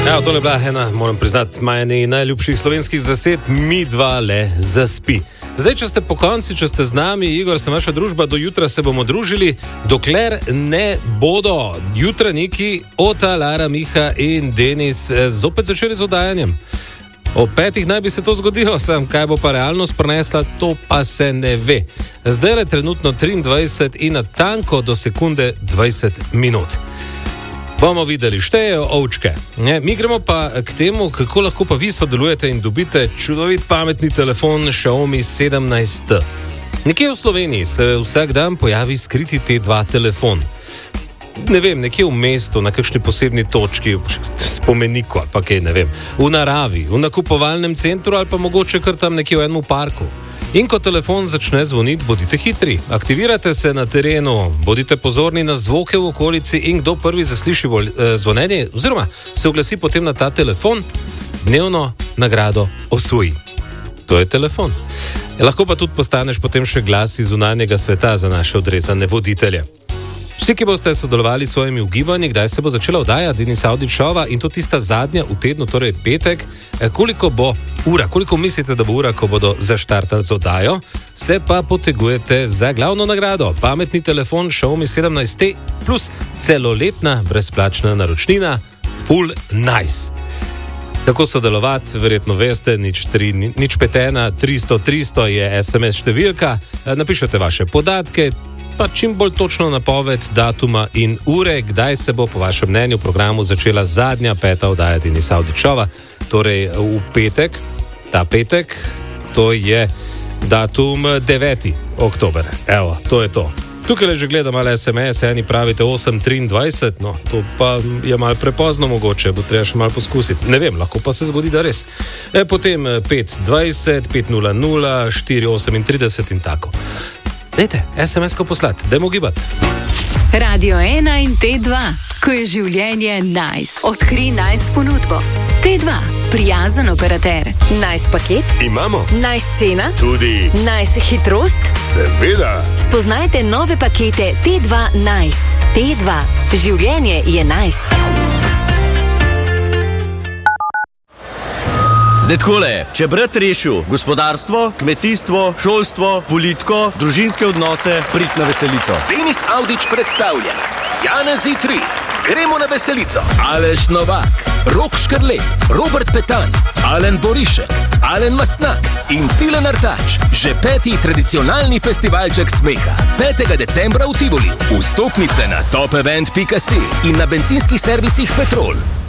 Ja, tole je bila ena, moram priznati, majeni najljubših slovenskih zased, Mi dva le zaspi. Zdaj, če ste po konci, če ste z nami, Igor, sem vaša družba, do jutra se bomo družili, dokler ne bodo jutranjiki Ota, Lara, Miha in Denis zopet začeli z oddajanjem. O 5 naj bi se to zgodilo, sam kaj bo pa realnost prinesla, to pa se ne ve. Zdaj je trenutno 23 in natanko do sekunde 20 minut. Bomo videli, štejejo ovčke. Mi gremo pa k temu, kako lahko pa vi sodelujete in dobite čudovit pametni telefon Xiaomi 17T. Nekje v Sloveniji se vsak dan pojavi skriti T2 telefon. Ne vem, nekje v mestu, na kakšni posebni točki, spomeniku ali pa kaj, ne vem, v naravi, v nakupovalnem centru ali pa mogoče kar tam nekje v enem parku. In ko telefon začne zvoniti, bodite hitri, aktivirate se na terenu, bodite pozorni na zvoke v okolici in kdo prvi zasliši zvonjenje, oziroma se oglasi potem na ta telefon, dnevno nagrado osvoji. To je telefon. Lahko pa tudi postaneš potem še glas iz zunanjega sveta za naše odrezane voditelje. Vsi, ki boste sodelovali s svojimi ugibanji, kdaj se bo začela oddaja Denisa Avdićova in to tista zadnja v tednu, torej petek, koliko bo ura, koliko mislite, da bo ura, ko bodo zaštartali z oddajo, se pa potegujete za glavno nagrado. Pametni telefon Xiaomi 17T plus celoletna brezplačna naročnina Full Nice. Kako sodelovati, verjetno veste, 05 1 300 300 je SMS številka, napišete vaše podatke, pa čim bolj točno napoved datuma in ure, kdaj se bo po vašem mnenju programu začela zadnja peta oddaja Denisa Avdićova, torej v petek, ta petek, to je datum 9. oktober. Evo, to je to. Tukaj le že gledam ali SMS, eni pravite 8:23, no, to pa je malo prepozno mogoče, bo treba še malo poskusiti. Ne vem, lahko pa se zgodi, da res. Potem 5:20, 5:00, 4:38 in tako. Dajte, SMS-ko poslati, dajmo gibati. Radio 1 in T2, ko je življenje nice. Odkri nice ponudbo. T2, prijazen operater. Nice paket? Imamo. Nice cena? Tudi. Nice hitrost? Seveda. Spoznajte nove pakete T2 Nice. T2, življenje je nice. Zdaj takole, če brat rešil gospodarstvo, kmetijstvo, šolstvo, politiko, družinske odnose, prid na veselico. Denis Avdić predstavlja Janezi 3, gremo na veselico. Aleš Novak, Rok Škrlej, Robert Petan, Alen Borišek, Alen Mastnak in Tilen Artač. Že 5. tradicionalni festivalček smeha. 5. decembra v Tivoli. Vstopnice na topevent.si in na bencinskih servisih Petrol.